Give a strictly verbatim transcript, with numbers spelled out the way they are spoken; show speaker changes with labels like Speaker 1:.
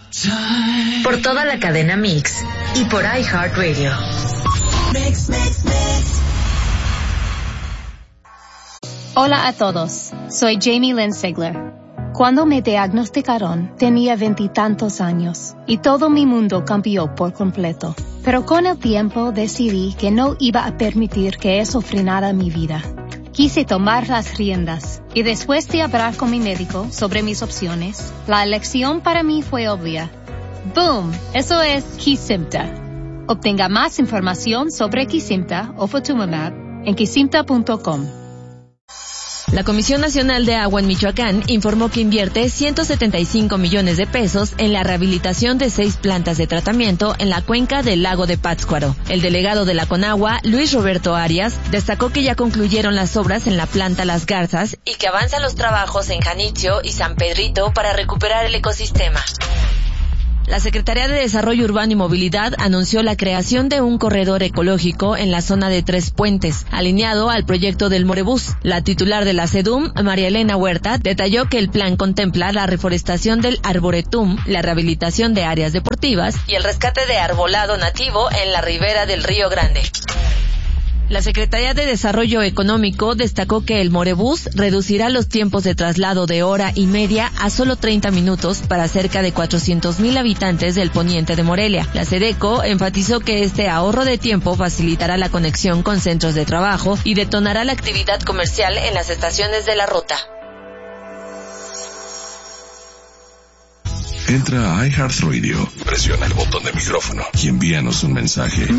Speaker 1: Por toda la cadena Mix y por iHeartRadio. Mix, mix, mix.
Speaker 2: Hola a todos, soy Jamie Lynn Sigler. Cuando me diagnosticaron, tenía veintitantos años y todo mi mundo cambió por completo. Pero con el tiempo decidí que no iba a permitir que eso frenara mi vida. Quise tomar las riendas y después de hablar con mi médico sobre mis opciones, la elección para mí fue obvia. ¡Boom! Eso es Kesimpta. Obtenga más información sobre Kesimpta o Ofatumumab en kesimpta punto com.
Speaker 3: La Comisión Nacional de Agua en Michoacán informó que invierte ciento setenta y cinco millones de pesos en la rehabilitación de seis plantas de tratamiento en la cuenca del lago de Pátzcuaro. El delegado de la Conagua, Luis Roberto Arias, destacó que ya concluyeron las obras en la planta Las Garzas y que avanzan los trabajos en Janitzio y San Pedrito para recuperar el ecosistema. La Secretaría de Desarrollo Urbano y Movilidad anunció la creación de un corredor ecológico en la zona de Tres Puentes, alineado al proyecto del Morebús. La titular de la SEDUM, María Elena Huerta, detalló que el plan contempla la reforestación del arboretum, la rehabilitación de áreas deportivas y el rescate de arbolado nativo en la ribera del Río Grande. La Secretaría de Desarrollo Económico destacó que el Morebús reducirá los tiempos de traslado de hora y media a solo treinta minutos para cerca de cuatrocientos mil habitantes del poniente de Morelia. La SEDECO enfatizó que este ahorro de tiempo facilitará la conexión con centros de trabajo y detonará la actividad comercial en las estaciones de la ruta.
Speaker 4: Entra a iHeartRadio, presiona el botón de micrófono y envíanos un mensaje.